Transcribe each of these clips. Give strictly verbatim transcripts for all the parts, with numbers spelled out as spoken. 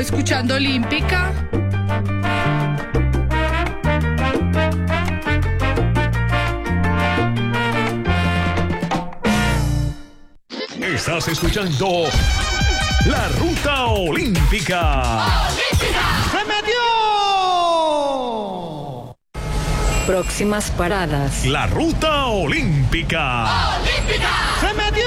escuchando Olímpica. Estás escuchando La Ruta Olímpica. ¡Olímpica! ¡Se metió! Próximas paradas. La Ruta Olímpica. ¡Olímpica! ¡Se metió!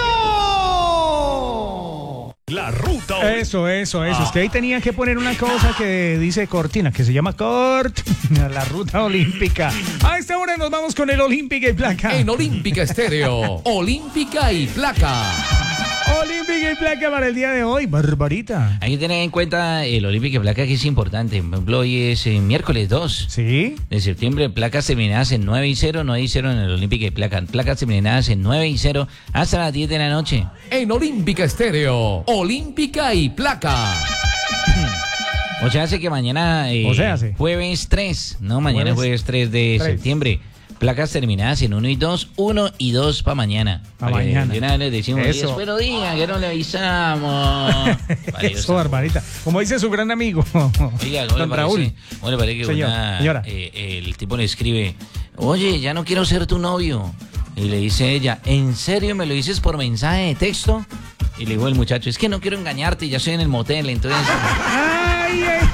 La Ruta Olímpica. Eso, eso, eso. Es que ahí tenía que poner una cosa que dice Cortina, que se llama Cortina, la Ruta Olímpica. A esta hora nos vamos con el Olímpica y Placa. En Olímpica Estéreo, Olímpica y Placa. Olímpica y Placa para el día de hoy, Barbarita. Hay que tener en cuenta el Olímpica y Placa, que es importante. Por ejemplo, hoy es eh, miércoles dos ¿Sí? de septiembre. Placas terminadas en nueve y cero, nueve y cero en el Olímpica y Placa. Placas terminadas en nueve y cero hasta las diez de la noche. En Olímpica Estéreo, Olímpica y Placa. O sea, hace que mañana eh, O sea, hace. jueves tres, no, mañana es jueves tres de tres. septiembre. Placas terminadas en uno y dos, uno y dos para mañana. Pa' Para que mañana. de una vez les decimos, Eso. "Oye, pero diga que no le avisamos". Vale, yo Eso, sé. Barbarita. Como dice su gran amigo, Oiga, ¿cómo le don parece? Raúl. ¿Cómo le parece que Señor, una, señora. eh, el tipo le escribe, oye, ya no quiero ser tu novio? Y le dice ella, ¿en serio me lo dices por mensaje de texto? Y le dijo el muchacho, es que no quiero engañarte, ya estoy en el motel, entonces... Ay, ay.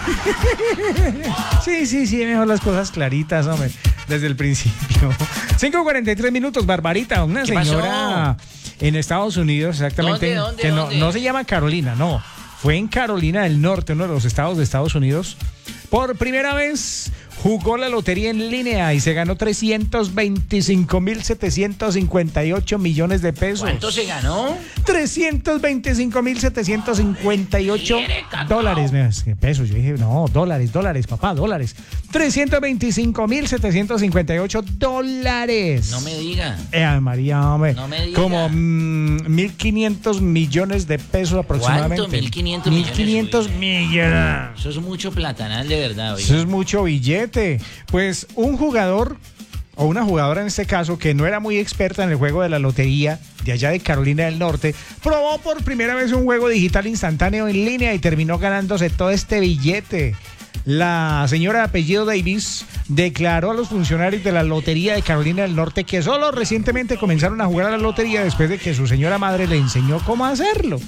Sí, sí, sí, mejor las cosas claritas, hombre, desde el principio. cinco cuarenta y tres minutos, Barbarita, una ¿Qué pasó? señora en Estados Unidos, exactamente, ¿Dónde, dónde, que no, dónde? no se llama Carolina, no, fue en Carolina del Norte, uno de los estados de Estados Unidos. Por primera vez jugó la lotería en línea y se ganó trescientos veinticinco mil setecientos cincuenta y ocho millones de pesos. ¿Cuánto se ganó? trescientos veinticinco mil setecientos cincuenta y ocho Quiere, cacao. dólares. Mira, es que pesos. Yo dije, no, dólares, dólares, papá, dólares. trescientos veinticinco mil setecientos cincuenta y ocho dólares. No me diga. Eh, María, hombre. No me diga. Como mm, mil quinientos millones de pesos aproximadamente. ¿Cuánto? mil quinientos mil millones. quinientos millones. Eso es mucho platanal, de verdad. Oiga. Eso es mucho billete. Pues un jugador, o una jugadora en este caso, que no era muy experta en el juego de la lotería de allá de Carolina del Norte, probó por primera vez un juego digital instantáneo en línea y terminó ganándose todo este billete. La señora de apellido Davis declaró a los funcionarios de la Lotería de Carolina del Norte que solo recientemente comenzaron a jugar a la lotería después de que su señora madre le enseñó cómo hacerlo.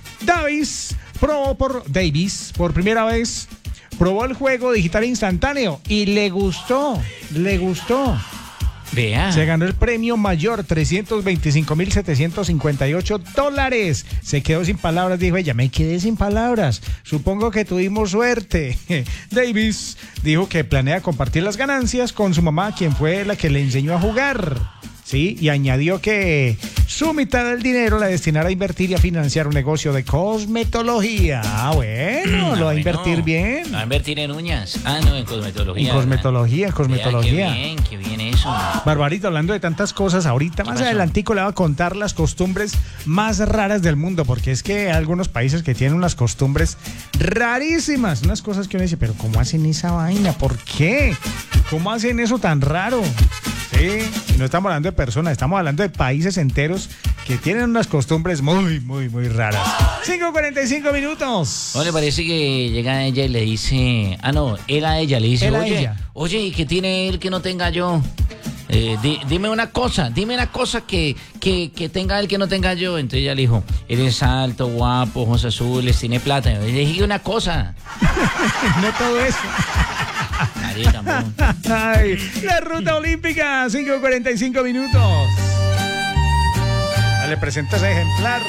Davis probó por Davis por primera vez. Probó el juego digital instantáneo y le gustó, le gustó. Vea. Se ganó el premio mayor, trescientos veinticinco mil setecientos cincuenta y ocho dólares. Se quedó sin palabras, dijo ella, me quedé sin palabras. Supongo que tuvimos suerte. Davis dijo que planea compartir las ganancias con su mamá, quien fue la que le enseñó a jugar. Sí, y añadió que su mitad del dinero la destinará a invertir y a financiar un negocio de cosmetología. Ah, bueno, lo va a invertir bien. Lo va a invertir en uñas. Ah, no, en cosmetología. En cosmetología, en cosmetología. Vea, qué bien, qué bien eso. Barbarita, hablando de tantas cosas, ahorita más pasó? adelantico le va a contar las costumbres más raras del mundo, porque es que hay algunos países que tienen unas costumbres rarísimas, unas cosas que uno dice, pero ¿cómo hacen esa vaina? ¿Por qué? ¿Cómo hacen eso tan raro? Sí, y no estamos hablando de personas, estamos hablando de países enteros que tienen unas costumbres muy, muy, muy raras. cinco cuarenta y cinco minutos. ¿No le parece que llega ella y le dice, ah, no, él a ella le dice, Él a oye, ella. oye, ¿y qué tiene él que no tenga yo? Eh, di- dime una cosa, dime una cosa que, que, que tenga él que no tenga yo. Entonces ella le dijo, eres alto, guapo, ojos azules, tiene plata. Y le dije una cosa. No todo eso. Nadie tampoco. Ay, la ruta olímpica, cinco cuarenta y cinco minutos. Dale, presenta ese ejemplar.